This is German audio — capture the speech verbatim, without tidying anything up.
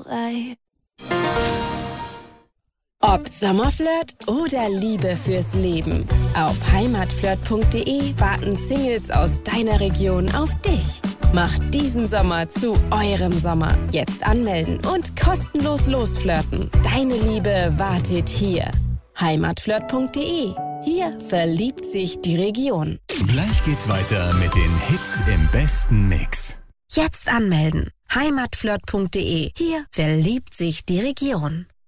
frei. Ob Sommerflirt oder Liebe fürs Leben. Auf heimatflirt punkt de warten Singles aus deiner Region auf dich. Macht diesen Sommer zu eurem Sommer. Jetzt anmelden und kostenlos losflirten. Deine Liebe wartet hier. heimatflirt punkt de. Hier verliebt sich die Region. Gleich geht's weiter mit den Hits im besten Mix. Jetzt anmelden. heimatflirt punkt de. Hier verliebt sich die Region.